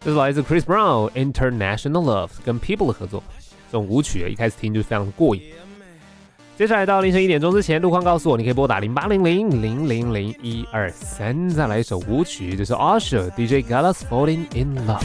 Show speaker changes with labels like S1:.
S1: 这是来自 Chris Brown International Love 跟 People 的合作，这种舞曲一开始听就非常的过瘾。接下来到凌晨1点钟之前，路况告诉我，你可以拨打0800000123。再来一首舞曲，这是 Usher DJ Gala's Falling in Love。